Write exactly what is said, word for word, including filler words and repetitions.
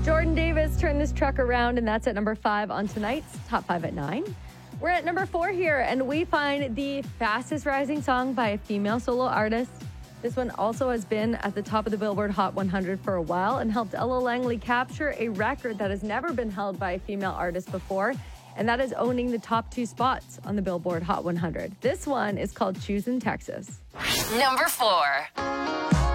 Jordan Davis turned this truck around, and that's at number five on tonight's Top five at nine. We're at number four here, and we find the fastest rising song by a female solo artist. This one also has been at the top of the Billboard Hot one hundred for a while and helped Ella Langley capture a record that has never been held by a female artist before, and that is owning the top two spots on the Billboard Hot one hundred. This one is called Choosing Texas. Number four.